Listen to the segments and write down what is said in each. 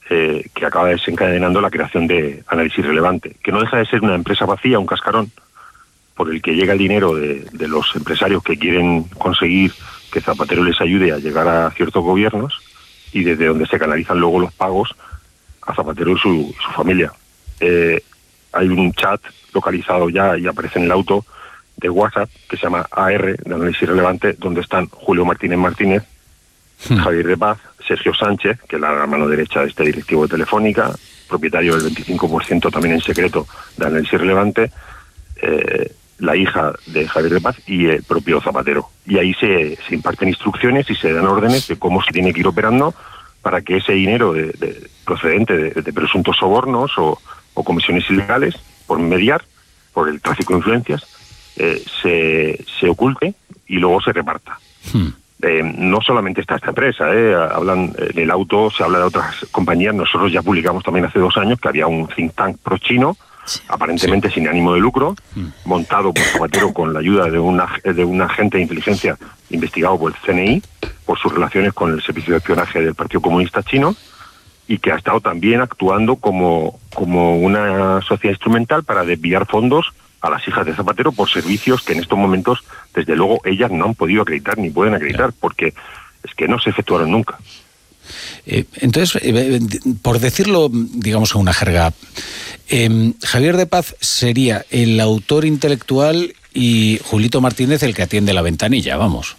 que acaba desencadenando la creación de Análisis Relevante, que no deja de ser una empresa vacía, un cascarón, por el que llega el dinero de los empresarios que quieren conseguir que Zapatero les ayude a llegar a ciertos gobiernos, y desde donde se canalizan luego los pagos a Zapatero y su familia. Hay un chat localizado ya y aparece en el auto de WhatsApp que se llama AR, de Análisis Relevante, donde están Julio Martínez, Javier de Paz, Sergio Sánchez, que es la mano derecha de este directivo de Telefónica, propietario del 25% también en secreto de Análisis Relevante, la hija de Javier de Paz y el propio Zapatero. Y ahí se imparten instrucciones y se dan órdenes de cómo se tiene que ir operando para que ese dinero procedente de presuntos sobornos o comisiones ilegales, por mediar, por el tráfico de influencias, se oculte y luego se reparta. No solamente está esta empresa, hablan en el auto, se habla de otras compañías. Nosotros ya publicamos también hace 2 años que había un think tank pro-chino, aparentemente sin ánimo de lucro, montado por Zapatero con la ayuda de un agente de inteligencia investigado por el CNI, por sus relaciones con el servicio de espionaje del Partido Comunista Chino, y que ha estado también actuando como una sociedad instrumental para desviar fondos a las hijas de Zapatero por servicios que en estos momentos, desde luego, ellas no han podido acreditar ni pueden acreditar, porque es que no se efectuaron nunca. Entonces, por decirlo, digamos, en una jerga, Javier de Paz sería el autor intelectual y Julito Martínez el que atiende la ventanilla, vamos.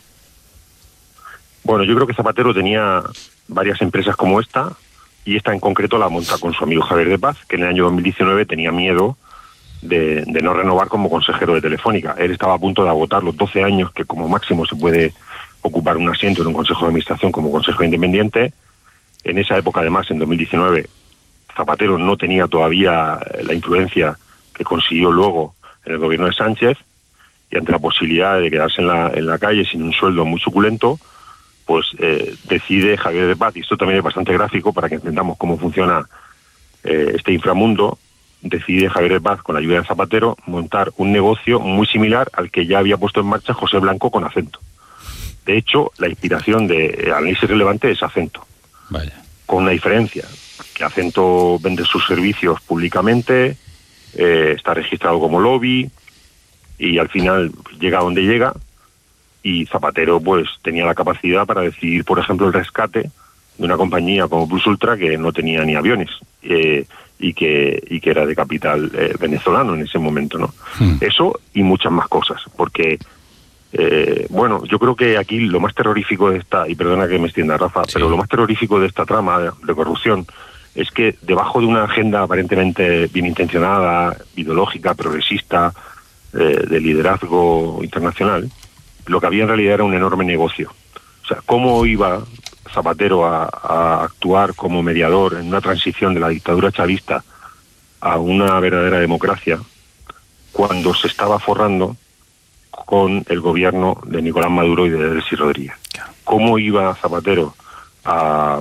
Bueno, yo creo que Zapatero tenía varias empresas como esta, y esta en concreto la monta con su amigo Javier de Paz, que en el año 2019 tenía miedo de no renovar como consejero de Telefónica. Él estaba a punto de agotar los 12 años que como máximo se puede ocupar un asiento en un consejo de administración como consejero independiente. En esa época, además, en 2019, Zapatero no tenía todavía la influencia que consiguió luego en el gobierno de Sánchez, y ante la posibilidad de quedarse en la calle sin un sueldo muy suculento, pues decide Javier de Paz, y esto también es bastante gráfico para que entendamos cómo funciona este inframundo, decide Javier de Paz, con la ayuda de Zapatero, montar un negocio muy similar al que ya había puesto en marcha José Blanco con Acento. De hecho, la inspiración de Análisis Relevante es Acento. Vaya. Con una diferencia, que Acento vende sus servicios públicamente, está registrado como lobby, y al final llega a donde llega, y Zapatero pues tenía la capacidad para decidir, por ejemplo, el rescate de una compañía como Plus Ultra, que no tenía ni aviones, y que era de capital venezolano en ese momento, ¿no? Eso y muchas más cosas, porque bueno, yo creo que aquí lo más terrorífico de esta, y perdona que me extienda, Rafa, pero lo más terrorífico de esta trama de corrupción es que debajo de una agenda aparentemente bien intencionada, ideológica, progresista, de liderazgo internacional, lo que había en realidad era un enorme negocio. O sea, ¿cómo iba Zapatero a actuar como mediador en una transición de la dictadura chavista a una verdadera democracia cuando se estaba forrando con el gobierno de Nicolás Maduro y de Delcy Rodríguez? ¿Cómo iba Zapatero a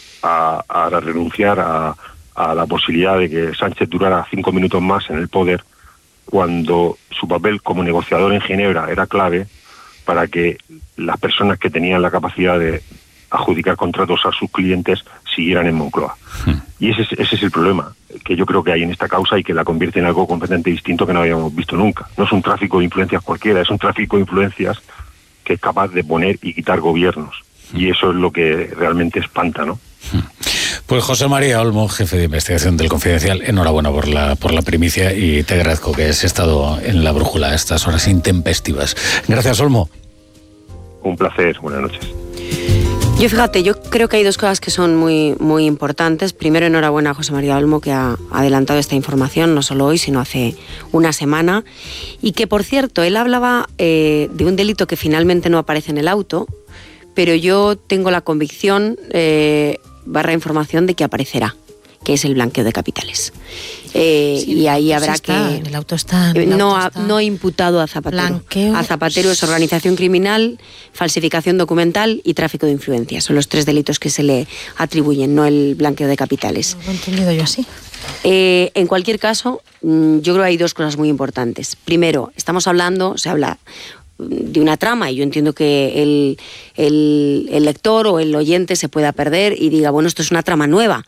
renunciar a la posibilidad de que Sánchez durara 5 minutos más en el poder, cuando su papel como negociador en Ginebra era clave para que las personas que tenían la capacidad de adjudicar contratos a sus clientes siguieran en Moncloa? Y ese es el problema que yo creo que hay en esta causa, y que la convierte en algo completamente distinto que no habíamos visto nunca. No es un tráfico de influencias cualquiera, es un tráfico de influencias que es capaz de poner y quitar gobiernos. Y eso es lo que realmente espanta, ¿no? Pues José María Olmo, jefe de investigación del Confidencial, enhorabuena por la primicia, y te agradezco que has estado en la brújula a estas horas intempestivas. Gracias, Olmo. Un placer, buenas noches. Yo creo que hay 2 cosas que son muy, muy importantes. Primero, enhorabuena a José María Olmo, que ha adelantado esta información, no solo hoy, sino hace una semana. Y que, por cierto, él hablaba de un delito que finalmente no aparece en el auto, pero yo tengo la convicción, / información, de que aparecerá, que es el blanqueo de capitales. Y ahí habrá en el auto está. No imputado a Zapatero. Blanqueo. A Zapatero es organización criminal, falsificación documental y tráfico de influencias. Son los 3 delitos que se le atribuyen, no el blanqueo de capitales. No lo he entendido yo así. En cualquier caso, yo creo que hay 2 cosas muy importantes. Primero, se habla de una trama, y yo entiendo que el lector o el oyente se pueda perder y diga, bueno, esto es una trama nueva.